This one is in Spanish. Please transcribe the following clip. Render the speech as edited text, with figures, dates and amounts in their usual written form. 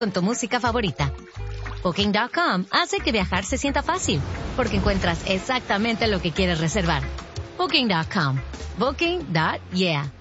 con tu música favorita. Booking.com hace que viajar se sienta fácil, porque encuentras exactamente lo que quieres reservar. Booking.com. Booking.yeah.